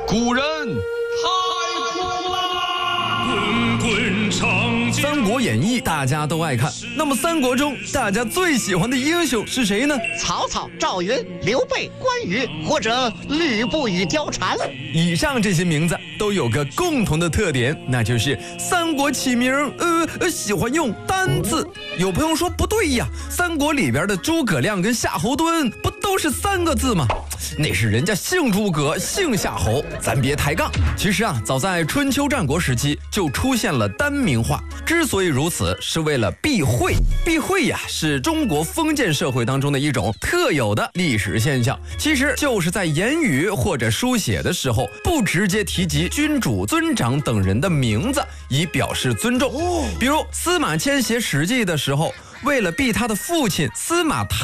古人太苦了。滚滚长江。 《三国演义》大家都爱看，那么三国中大家最喜欢的英雄是谁呢？ 曹操、赵云、刘备、关羽，或者吕布与貂蝉。 以上这些名字都有个共同的特点，那就是三国起名喜欢用单字。有朋友说不对呀，三国里边的诸葛亮跟夏侯惇不都是3个字吗？那是人家姓诸葛姓夏侯，咱别抬杠。其实啊，早在春秋战国时期就出现了单名化，之所以如此，是为了避讳。避讳呀，是中国封建社会当中的一种特有的历史现象，其实就是在言语或者书写的时候，不直接提及君主、尊长等人的名字，以表示尊重。比如司马迁写《史记》的时候，为了避他的父亲司马谈